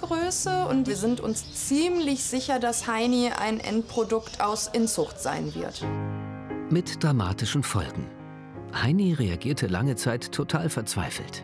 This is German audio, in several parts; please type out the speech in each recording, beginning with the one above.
Größe und wir sind uns ziemlich sicher, dass Heini ein Endprodukt aus Inzucht sein wird. Mit dramatischen Folgen. Heini reagierte lange Zeit total verzweifelt.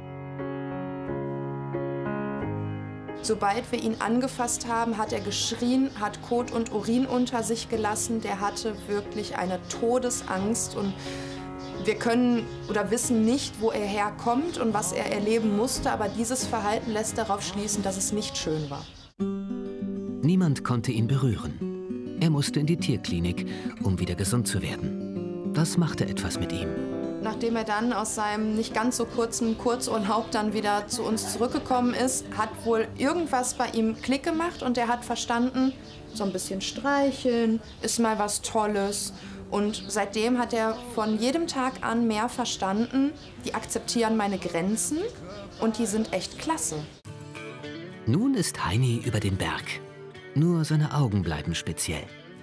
Sobald wir ihn angefasst haben, hat er geschrien, hat Kot und Urin unter sich gelassen. Der hatte wirklich eine Todesangst und wir können oder wissen nicht, wo er herkommt und was er erleben musste, aber dieses Verhalten lässt darauf schließen, dass es nicht schön war. Niemand konnte ihn berühren. Er musste in die Tierklinik, um wieder gesund zu werden. Das machte etwas mit ihm. Nachdem er dann aus seinem nicht ganz so kurzen Kurzurlaub dann wieder zu uns zurückgekommen ist, hat wohl irgendwas bei ihm Klick gemacht und er hat verstanden, so ein bisschen streicheln ist mal was Tolles. Und seitdem hat er von jedem Tag an mehr verstanden, die akzeptieren meine Grenzen und die sind echt klasse. Nun ist Heini über den Berg. Nur seine Augen bleiben speziell.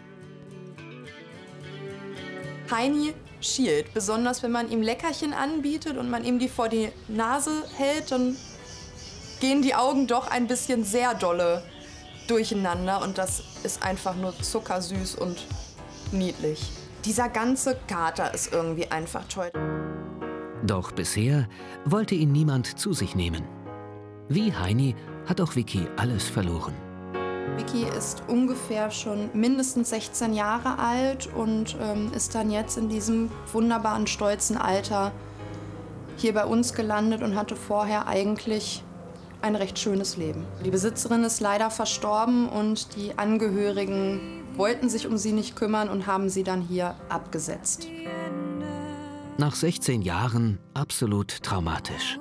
Heini schielt, besonders wenn man ihm Leckerchen anbietet und man ihm die vor die Nase hält, dann gehen die Augen doch ein bisschen sehr dolle durcheinander und das ist einfach nur zuckersüß und niedlich. Dieser ganze Kater ist irgendwie einfach toll. Doch bisher wollte ihn niemand zu sich nehmen. Wie Heini hat auch Vicky alles verloren. Vicky ist ungefähr schon mindestens 16 Jahre alt und ist dann jetzt in diesem wunderbaren, stolzen Alter hier bei uns gelandet und hatte vorher eigentlich ein recht schönes Leben. Die Besitzerin ist leider verstorben und die Angehörigen wollten sich um sie nicht kümmern und haben sie dann hier abgesetzt. Nach 16 Jahren absolut traumatisch.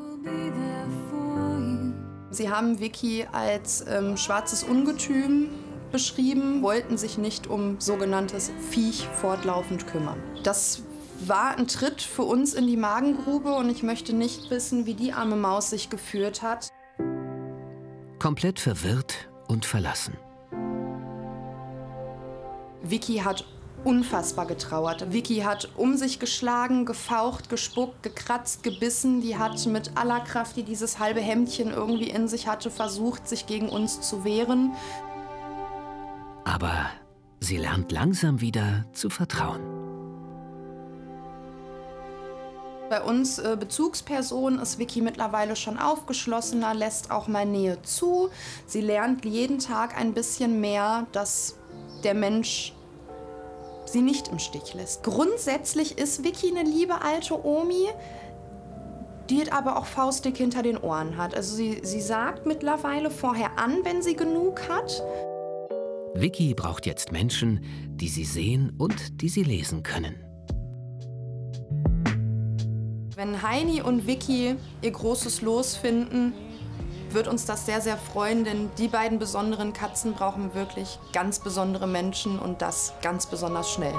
Sie haben Vicky als schwarzes Ungetüm beschrieben, wollten sich nicht um sogenanntes Viech fortlaufend kümmern. Das war ein Tritt für uns in die Magengrube und ich möchte nicht wissen, wie die arme Maus sich gefühlt hat. Komplett verwirrt und verlassen. Vicky hat unfassbar getrauert. Vicky hat um sich geschlagen, gefaucht, gespuckt, gekratzt, gebissen. Die hat mit aller Kraft, die dieses halbe Hemdchen irgendwie in sich hatte, versucht, sich gegen uns zu wehren. Aber sie lernt langsam wieder zu vertrauen. Bei uns Bezugspersonen ist Vicky mittlerweile schon aufgeschlossener, lässt auch mal Nähe zu. Sie lernt jeden Tag ein bisschen mehr, dass der Mensch sie nicht im Stich lässt. Grundsätzlich ist Vicky eine liebe alte Omi, die aber auch faustdick hinter den Ohren hat. Also sie sagt mittlerweile vorher an, wenn sie genug hat. Vicky braucht jetzt Menschen, die sie sehen und die sie lesen können. Wenn Heini und Vicky ihr großes Los finden, wird uns das sehr, sehr freuen, denn die beiden besonderen Katzen brauchen wirklich ganz besondere Menschen und das ganz besonders schnell.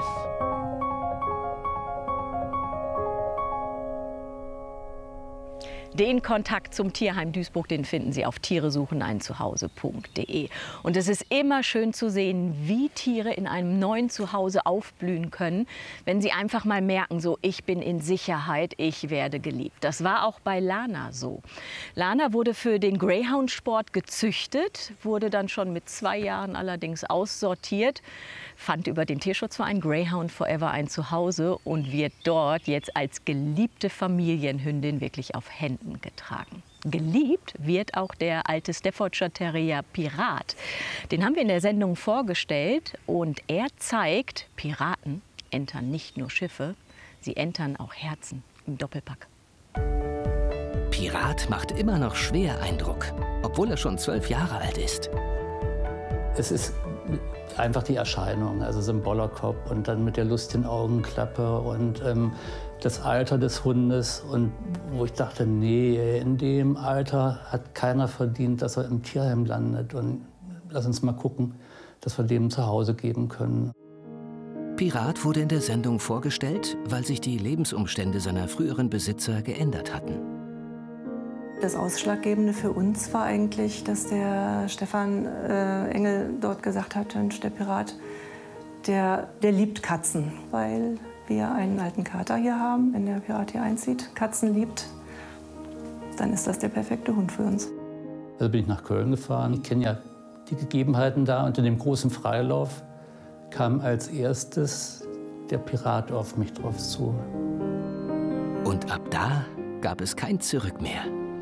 Den Kontakt zum Tierheim Duisburg, den finden Sie auf tieresucheneinzuhause.de. Und es ist immer schön zu sehen, wie Tiere in einem neuen Zuhause aufblühen können, wenn sie einfach mal merken, so, ich bin in Sicherheit, ich werde geliebt. Das war auch bei Lana so. Lana wurde für den Greyhound-Sport gezüchtet, wurde dann schon mit 2 Jahren allerdings aussortiert, fand über den Tierschutzverein Greyhound Forever ein Zuhause und wird dort jetzt als geliebte Familienhündin wirklich auf Händen getragen. Geliebt wird auch der alte Staffordshire Terrier Pirat. Den haben wir in der Sendung vorgestellt und er zeigt, Piraten entern nicht nur Schiffe, sie entern auch Herzen im Doppelpack. Pirat macht immer noch schwer Eindruck, obwohl er schon 12 Jahre alt ist. Es ist einfach die Erscheinung, also so ein Bollerkopf und dann mit der lustigen Augenklappe und das Alter des Hundes. Und wo ich dachte, nee, in dem Alter hat keiner verdient, dass er im Tierheim landet. Und lass uns mal gucken, dass wir dem zu Hause geben können. Pirat wurde in der Sendung vorgestellt, weil sich die Lebensumstände seiner früheren Besitzer geändert hatten. Das Ausschlaggebende für uns war eigentlich, dass der Stefan Engel dort gesagt hat, Mensch, der Pirat, der liebt Katzen, weil wir einen alten Kater hier haben. Wenn der Pirat hier einzieht, Katzen liebt, dann ist das der perfekte Hund für uns. Also bin ich nach Köln gefahren. Ich kenne ja die Gegebenheiten da. Und in dem großen Freilauf kam als erstes der Pirat auf mich drauf zu. Und ab da gab es kein Zurück mehr.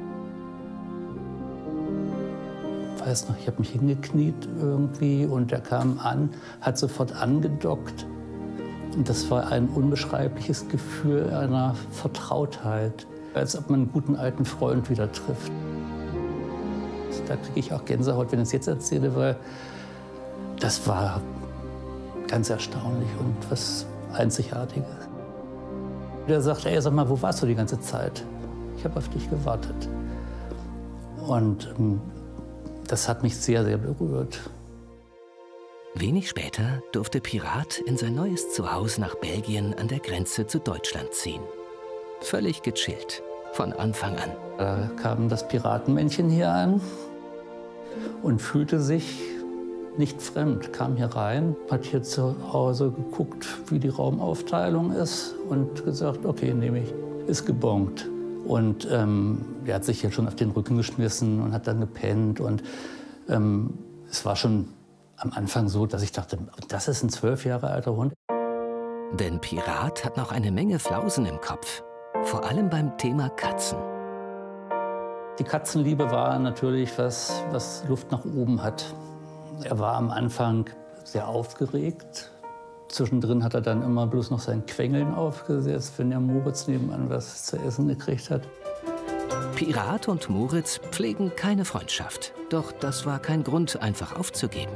Ich weiß noch, ich habe mich hingekniet irgendwie und der kam an, hat sofort angedockt. Und das war ein unbeschreibliches Gefühl einer Vertrautheit, als ob man einen guten alten Freund wieder trifft. Da kriege ich auch Gänsehaut, wenn ich es jetzt erzähle, weil das war ganz erstaunlich und was Einzigartiges. Der sagte, ey, sag mal, wo warst du die ganze Zeit? Ich habe auf dich gewartet. Und das hat mich sehr, sehr berührt. Wenig später durfte Pirat in sein neues Zuhause nach Belgien an der Grenze zu Deutschland ziehen. Völlig gechillt, von Anfang an. Da kam das Piratenmännchen hier an und fühlte sich nicht fremd, kam hier rein, hat hier zu Hause geguckt, wie die Raumaufteilung ist und gesagt, okay, nehme ich, ist gebongt. Und er hat sich hier schon auf den Rücken geschmissen und hat dann gepennt. Und es war schon am Anfang so, dass ich dachte, das ist ein 12 Jahre alter Hund. Denn Pirat hat noch eine Menge Flausen im Kopf. Vor allem beim Thema Katzen. Die Katzenliebe war natürlich was Luft nach oben hat. Er war am Anfang sehr aufgeregt. Zwischendrin hat er dann immer bloß noch sein Quengeln aufgesetzt, wenn der Moritz nebenan was zu essen gekriegt hat. Pirat und Moritz pflegen keine Freundschaft. Doch das war kein Grund, einfach aufzugeben.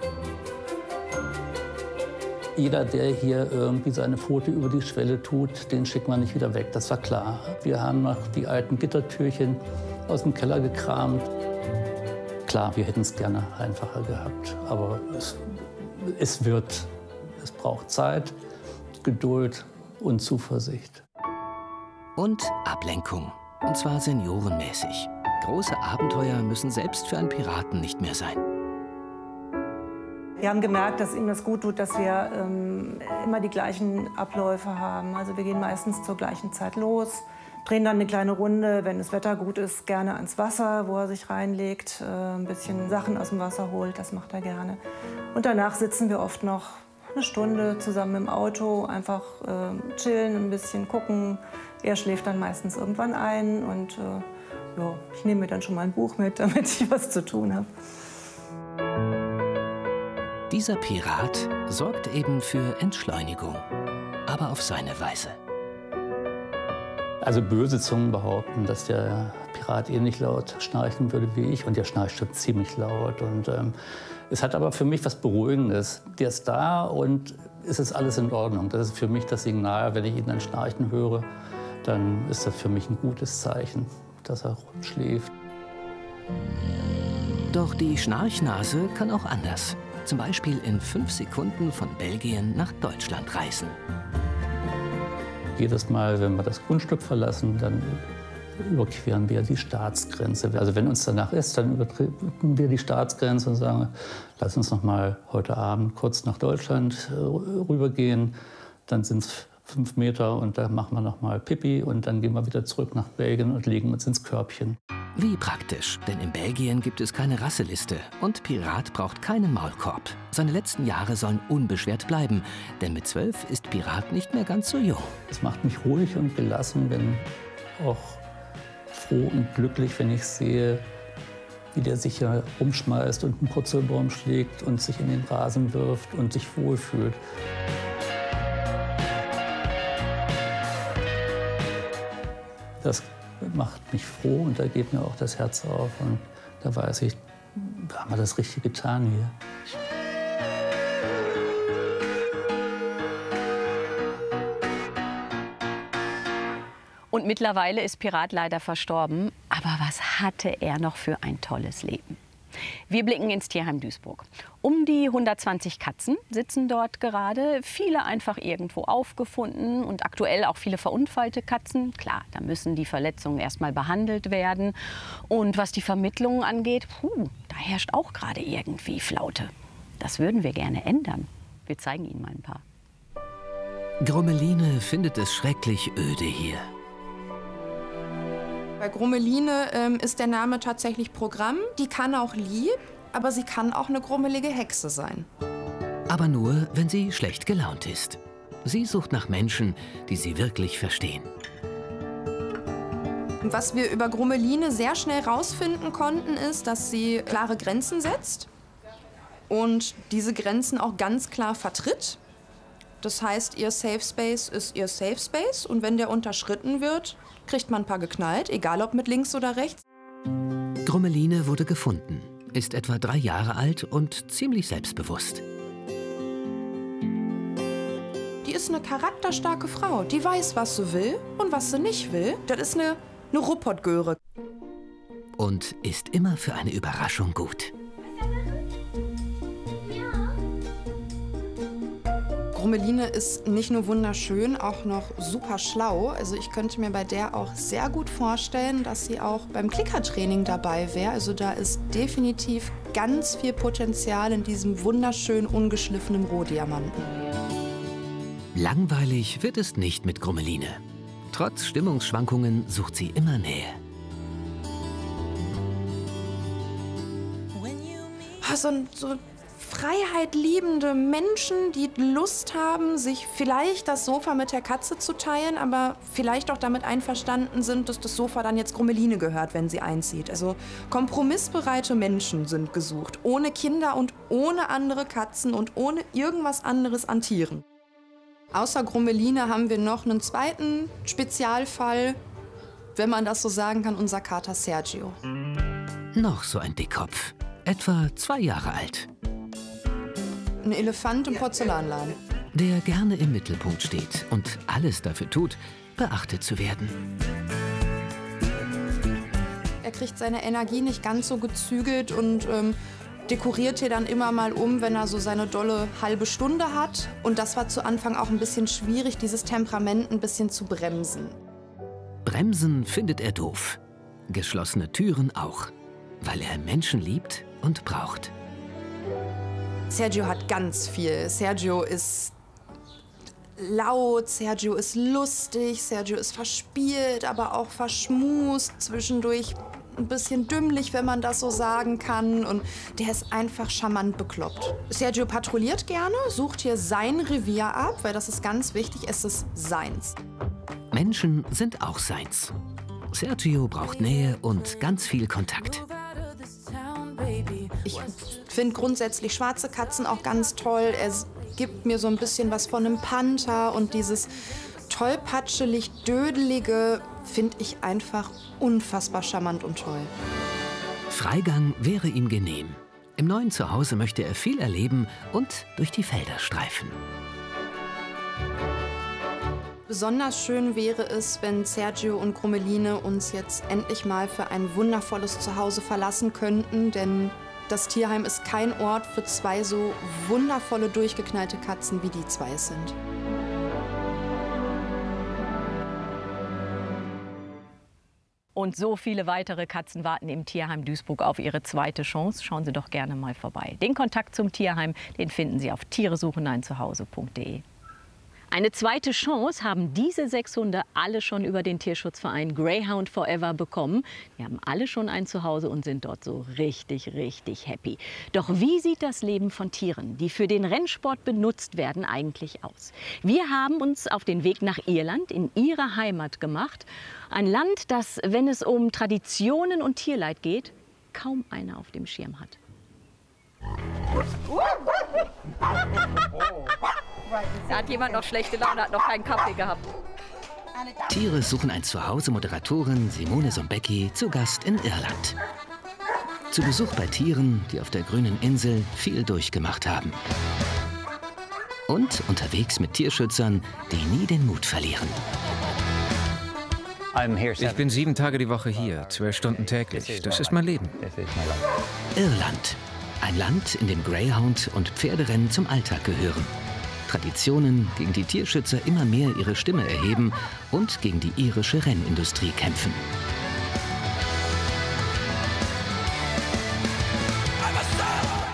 Jeder, der hier irgendwie seine Pfote über die Schwelle tut, den schickt man nicht wieder weg, das war klar. Wir haben noch die alten Gittertürchen aus dem Keller gekramt. Klar, wir hätten es gerne einfacher gehabt, aber es braucht Zeit, Geduld und Zuversicht. Und Ablenkung, und zwar seniorenmäßig. Große Abenteuer müssen selbst für einen Piraten nicht mehr sein. Wir haben gemerkt, dass ihm das gut tut, dass wir immer die gleichen Abläufe haben. Also wir gehen meistens zur gleichen Zeit los, drehen dann eine kleine Runde, wenn das Wetter gut ist, gerne ans Wasser, wo er sich reinlegt, ein bisschen Sachen aus dem Wasser holt, das macht er gerne. Und danach sitzen wir oft noch eine Stunde zusammen im Auto, einfach chillen, ein bisschen gucken. Er schläft dann meistens irgendwann ein und ja, ich nehme mir dann schon mal ein Buch mit, damit ich was zu tun habe. Dieser Pirat sorgt eben für Entschleunigung, aber auf seine Weise. Also böse Zungen behaupten, dass der Pirat ähnlich laut schnarchen würde wie ich. Und der schnarcht schon ziemlich laut. Und es hat aber für mich was Beruhigendes. Der ist da und es ist alles in Ordnung. Das ist für mich das Signal, wenn ich ihn dann schnarchen höre, dann ist das für mich ein gutes Zeichen, dass er schläft. Doch die Schnarchnase kann auch anders. Zum Beispiel in 5 Sekunden von Belgien nach Deutschland reisen. Jedes Mal, wenn wir das Grundstück verlassen, dann überqueren wir die Staatsgrenze. Also wenn uns danach ist, dann übertreten wir die Staatsgrenze und sagen, lass uns noch mal heute Abend kurz nach Deutschland rübergehen. Dann sind es 5 Meter und da machen wir noch mal Pipi und dann gehen wir wieder zurück nach Belgien und legen uns ins Körbchen. Wie praktisch, denn in Belgien gibt es keine Rasseliste und Pirat braucht keinen Maulkorb. Seine letzten Jahre sollen unbeschwert bleiben, denn mit 12 ist Pirat nicht mehr ganz so jung. Es macht mich ruhig und gelassen, bin auch froh und glücklich, wenn ich sehe, wie der sich hier rumschmeißt und einen Purzelbaum schlägt und sich in den Rasen wirft und sich wohlfühlt. Das macht mich froh und da geht mir auch das Herz auf. Und da weiß ich, da haben wir das Richtige getan hier. Und mittlerweile ist Pirat leider verstorben. Aber was hatte er noch für ein tolles Leben? Wir blicken ins Tierheim Duisburg. Um die 120 Katzen sitzen dort gerade. Viele einfach irgendwo aufgefunden und aktuell auch viele verunfallte Katzen. Klar, da müssen die Verletzungen erstmal behandelt werden. Und was die Vermittlung angeht, da herrscht auch gerade irgendwie Flaute. Das würden wir gerne ändern. Wir zeigen Ihnen mal ein paar. Grummeline findet es schrecklich öde hier. Bei Grummeline ist der Name tatsächlich Programm. Die kann auch lieb, aber sie kann auch eine grummelige Hexe sein. Aber nur, wenn sie schlecht gelaunt ist. Sie sucht nach Menschen, die sie wirklich verstehen. Was wir über Grummeline sehr schnell rausfinden konnten, ist, dass sie klare Grenzen setzt und diese Grenzen auch ganz klar vertritt. Das heißt, ihr Safe Space ist ihr Safe Space und wenn der unterschritten wird, kriegt man ein paar geknallt, egal ob mit links oder rechts. Grummeline wurde gefunden, ist etwa 3 Jahre alt und ziemlich selbstbewusst. Die ist eine charakterstarke Frau, die weiß, was sie will und was sie nicht will. Das ist eine Ruppert-Göre. Und ist immer für eine Überraschung gut. Grummeline ist nicht nur wunderschön, auch noch super schlau. Also ich könnte mir bei der auch sehr gut vorstellen, dass sie auch beim Klickertraining dabei wäre. Also da ist definitiv ganz viel Potenzial in diesem wunderschön ungeschliffenen Rohdiamanten. Langweilig wird es nicht mit Grummeline. Trotz Stimmungsschwankungen sucht sie immer Nähe. So Freiheit liebende Menschen, die Lust haben, sich vielleicht das Sofa mit der Katze zu teilen, aber vielleicht auch damit einverstanden sind, dass das Sofa dann jetzt Grummeline gehört, wenn sie einzieht. Also kompromissbereite Menschen sind gesucht, ohne Kinder und ohne andere Katzen und ohne irgendwas anderes an Tieren. Außer Grummeline haben wir noch einen zweiten Spezialfall, wenn man das so sagen kann, unser Kater Sergio. Noch so ein Dickkopf, etwa 2 Jahre alt. Ein Elefant im Porzellanladen. Der gerne im Mittelpunkt steht und alles dafür tut, beachtet zu werden. Er kriegt seine Energie nicht ganz so gezügelt und dekoriert hier dann immer mal um, wenn er so seine dolle halbe Stunde hat. Und das war zu Anfang auch ein bisschen schwierig, dieses Temperament ein bisschen zu bremsen. Bremsen findet er doof. Geschlossene Türen auch, weil er Menschen liebt und braucht. Sergio hat ganz viel. Sergio ist laut, Sergio ist lustig, Sergio ist verspielt, aber auch verschmust, zwischendurch ein bisschen dümmlich, wenn man das so sagen kann. Und der ist einfach charmant bekloppt. Sergio patrouilliert gerne, sucht hier sein Revier ab, weil das ist ganz wichtig, es ist seins. Menschen sind auch seins. Sergio braucht Nähe und ganz viel Kontakt. Ich finde grundsätzlich schwarze Katzen auch ganz toll. Er gibt mir so ein bisschen was von einem Panther und dieses tollpatschelig-dödelige finde ich einfach unfassbar charmant und toll. Freigang wäre ihm genehm. Im neuen Zuhause möchte er viel erleben und durch die Felder streifen. Besonders schön wäre es, wenn Sergio und Grummeline uns jetzt endlich mal für ein wundervolles Zuhause verlassen könnten, denn das Tierheim ist kein Ort für 2 so wundervolle, durchgeknallte Katzen, wie die 2 es sind. Und so viele weitere Katzen warten im Tierheim Duisburg auf ihre zweite Chance. Schauen Sie doch gerne mal vorbei. Den Kontakt zum Tierheim, den finden Sie auf tieresucheneinzuhause.de. Eine zweite Chance haben diese 6 Hunde alle schon über den Tierschutzverein Greyhound Forever bekommen. Die haben alle schon ein Zuhause und sind dort so richtig happy. Doch wie sieht das Leben von Tieren, die für den Rennsport benutzt werden, eigentlich aus? Wir haben uns auf den Weg nach Irland, in ihre Heimat gemacht. Ein Land, das, wenn es um Traditionen und Tierleid geht, kaum einer auf dem Schirm hat. Da hat jemand noch schlechte Laune, hat noch keinen Kaffee gehabt. Tiere suchen ein Zuhause Moderatorin Simone Sombecki zu Gast in Irland. Zu Besuch bei Tieren, die auf der grünen Insel viel durchgemacht haben. Und unterwegs mit Tierschützern, die nie den Mut verlieren. Ich bin 7 Tage die Woche hier, 12 Stunden täglich. Das ist mein Leben. Irland. Ein Land, in dem Greyhound und Pferderennen zum Alltag gehören. Traditionen, gegen die Tierschützer immer mehr ihre Stimme erheben und gegen die irische Rennindustrie kämpfen.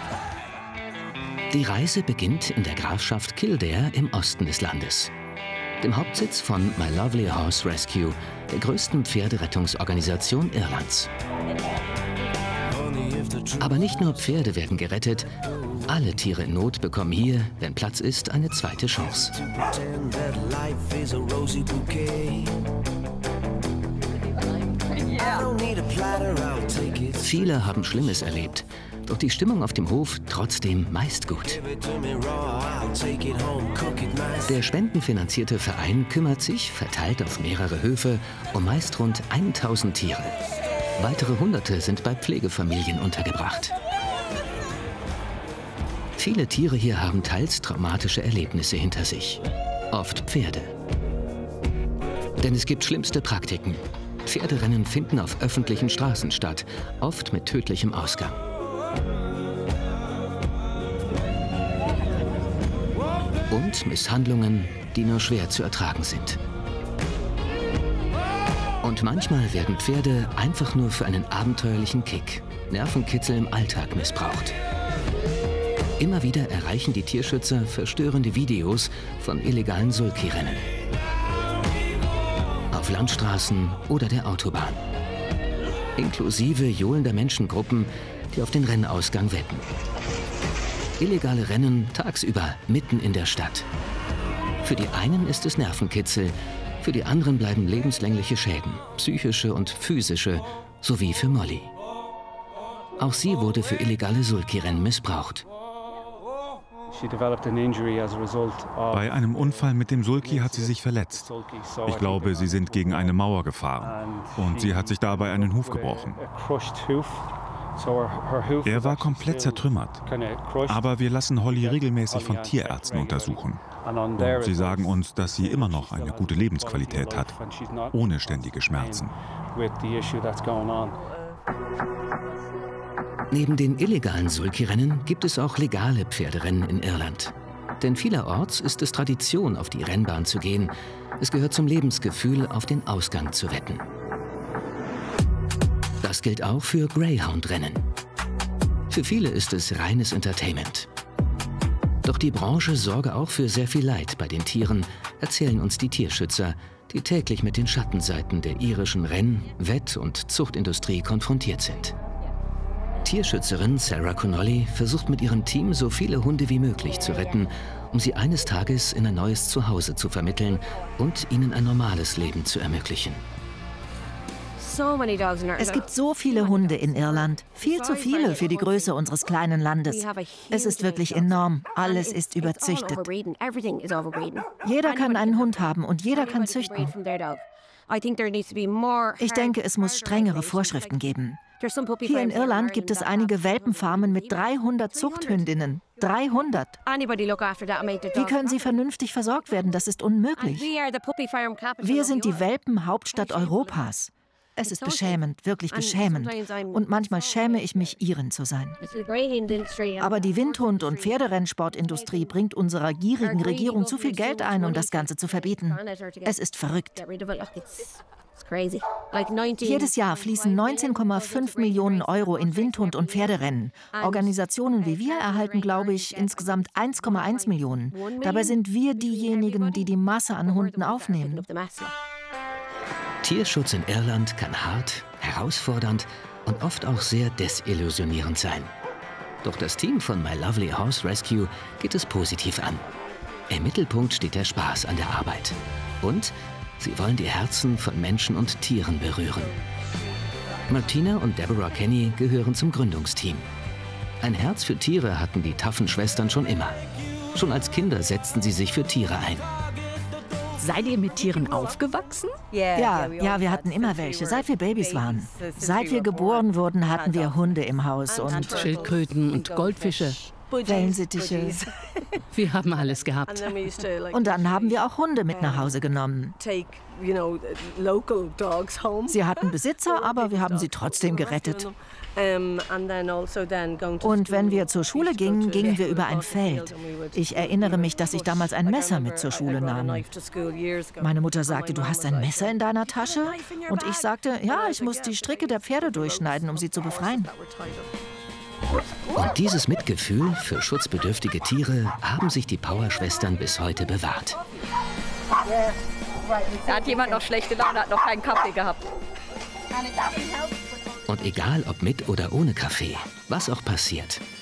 Die Reise beginnt in der Grafschaft Kildare im Osten des Landes. dem Hauptsitz von My Lovely Horse Rescue, der größten Pferderettungsorganisation Irlands. Aber nicht nur Pferde werden gerettet, alle Tiere in Not bekommen hier, wenn Platz ist, eine zweite Chance. Viele haben Schlimmes erlebt, doch die Stimmung auf dem Hof trotzdem meist gut. Der spendenfinanzierte Verein kümmert sich, verteilt auf mehrere Höfe, um meist rund 1000 Tiere. Weitere Hunderte sind bei Pflegefamilien untergebracht. Viele Tiere hier haben teils traumatische Erlebnisse hinter sich. Oft Pferde. Denn es gibt schlimmste Praktiken. Pferderennen finden auf öffentlichen Straßen statt, oft mit tödlichem Ausgang. Und Misshandlungen, die nur schwer zu ertragen sind. Und manchmal werden Pferde einfach nur für einen abenteuerlichen Kick, Nervenkitzel im Alltag missbraucht. Immer wieder erreichen die Tierschützer verstörende Videos von illegalen Sulky-Rennen. Auf Landstraßen oder der Autobahn. Inklusive johlender Menschengruppen, die auf den Rennausgang wetten. Illegale Rennen tagsüber mitten in der Stadt. Für die einen ist es Nervenkitzel, für die anderen bleiben lebenslängliche Schäden, psychische und physische, sowie für Molly. Auch sie wurde für illegale Sulky-Rennen missbraucht. Bei einem Unfall mit dem Sulky hat sie sich verletzt. Ich glaube, sie sind gegen eine Mauer gefahren und sie hat sich dabei einen Huf gebrochen. Er war komplett zertrümmert. Aber wir lassen Holly regelmäßig von Tierärzten untersuchen. Und sie sagen uns, dass sie immer noch eine gute Lebensqualität hat, ohne ständige Schmerzen. Neben den illegalen Sulky-Rennen gibt es auch legale Pferderennen in Irland. Denn vielerorts ist es Tradition, auf die Rennbahn zu gehen. Es gehört zum Lebensgefühl, auf den Ausgang zu wetten. Das gilt auch für Greyhound-Rennen. Für viele ist es reines Entertainment. Doch die Branche sorge auch für sehr viel Leid bei den Tieren, erzählen uns die Tierschützer, die täglich mit den Schattenseiten der irischen Renn-, Wett- und Zuchtindustrie konfrontiert sind. Tierschützerin Sarah Connolly versucht mit ihrem Team, so viele Hunde wie möglich zu retten, um sie eines Tages in ein neues Zuhause zu vermitteln und ihnen ein normales Leben zu ermöglichen. Es gibt so viele Hunde in Irland. Viel zu viele für die Größe unseres kleinen Landes. Es ist wirklich enorm. Alles ist überzüchtet. Jeder kann einen Hund haben und jeder kann züchten. Ich denke, es muss strengere Vorschriften geben. Hier in Irland gibt es einige Welpenfarmen mit 300 Zuchthündinnen. 300. Wie können sie vernünftig versorgt werden? Das ist unmöglich. Wir sind die Welpenhauptstadt Europas. Es ist beschämend, wirklich beschämend. Und manchmal schäme ich mich, Iren zu sein. Aber die Windhund- und Pferderennsportindustrie bringt unserer gierigen Regierung zu viel Geld ein, um das Ganze zu verbieten. Es ist verrückt. Jedes Jahr fließen 19,5 Millionen Euro in Windhund- und Pferderennen. Organisationen wie wir erhalten, glaube ich, insgesamt 1,1 Millionen. Dabei sind wir diejenigen, die die Masse an Hunden aufnehmen. Tierschutz in Irland kann hart, herausfordernd und oft auch sehr desillusionierend sein. Doch das Team von My Lovely Horse Rescue geht es positiv an. Im Mittelpunkt steht der Spaß an der Arbeit. Und sie wollen die Herzen von Menschen und Tieren berühren. Martina und Deborah Kenny gehören zum Gründungsteam. Ein Herz für Tiere hatten die taffen Schwestern schon immer. Schon als Kinder setzten sie sich für Tiere ein. Seid ihr mit Tieren aufgewachsen? Ja, wir hatten immer welche, seit wir Babys waren. Seit wir geboren wurden, hatten wir Hunde im Haus und Schildkröten und Goldfische. Wellensittiche. Wir haben alles gehabt. Und dann haben wir auch Hunde mit nach Hause genommen. Sie hatten Besitzer, aber wir haben sie trotzdem gerettet. Und wenn wir zur Schule gingen, gingen wir über ein Feld. Ich erinnere mich, dass ich damals ein Messer mit zur Schule nahm. Meine Mutter sagte, du hast ein Messer in deiner Tasche? Und ich sagte, ja, ich muss die Stricke der Pferde durchschneiden, um sie zu befreien. Und dieses Mitgefühl für schutzbedürftige Tiere haben sich die Powerschwestern bis heute bewahrt. Da hat jemand noch schlechte Laune, hat noch keinen Kaffee gehabt. Und egal ob mit oder ohne Kaffee, was auch passiert,